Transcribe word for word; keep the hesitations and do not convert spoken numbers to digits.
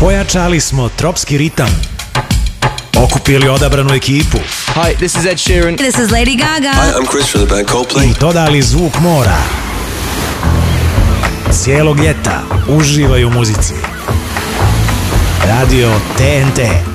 Pojačali smo tropski ritam. Okupili odabranu ekipu. Hi, this is Ed Sheeran. This is Lady Gaga. Hi, I'm Chris from the band Coldplay. I dodali zvuk mora. Cijelog ljeta uživaj u muzici. Radio T N T.